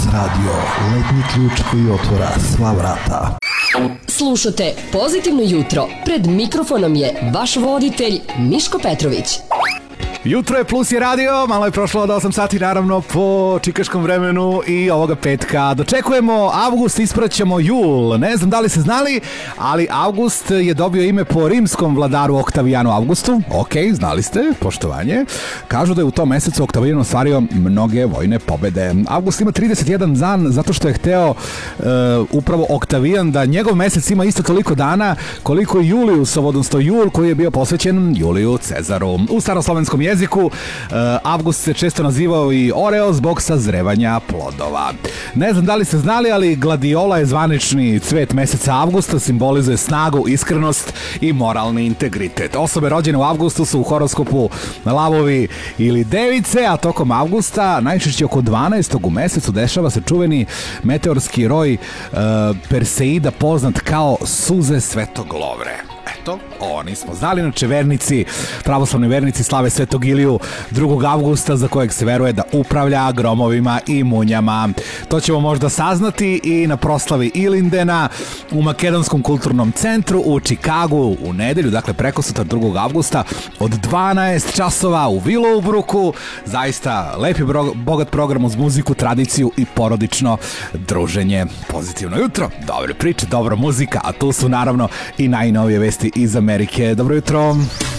Radio, letnji ključ koji otvara sva vrata. Slušate Pozitivno jutro. Pred mikrofonom je vaš voditelj Miško Petrović. Jutro je Plus je radio, malo je prošlo od 8 sati naravno po čikaškom vremenu i ovoga petka. Dočekujemo avgust, ispraćamo jul. Ne znam da li ste znali, ali avgust je dobio ime po rimskom vladaru Oktavijanu Avgustu. Ok, znali ste, poštovanje. Kažu da je u tom mesecu Oktavijan ostvario mnoge vojne pobede. Avgust ima 31 dan zato što je hteo upravo Oktavijan da njegov mesec ima isto toliko dana koliko i Julijusov, odnosno jul koji je bio posvećen Juliju Cezaru. U staroslovenskom jeziku avgust se često nazivao i oreo zbog sazrevanja plodova. Ne znam da li ste znali, ali gladiola je zvanični cvet meseca avgusta, simbolizuje snagu, iskrenost i moralni integritet. Osobe rođene u avgustu su u horoskopu lavovi ili device, a tokom avgusta, najčešće oko 12. u mesecu, dešava se čuveni meteorski roj Perseida, poznat kao suze Svetog Lovre. Eto, ovo nismo znali, inače vernici, pravoslavni vernici slave Svetog Iliju 2. avgusta za kojeg se veruje da upravlja gromovima i munjama. To ćemo možda saznati i na proslavi Ilindena u Makedonskom kulturnom centru u Čikagu u nedelju, dakle prekosutra 2. avgusta od 12 časova u Willowbrooku. Zaista lep i bogat program uz muziku, tradiciju i porodično druženje. Pozitivno jutro, dobre priče, dobra muzika, a tu su naravno i najnovije vesti iz Amerike. Dobro jutro!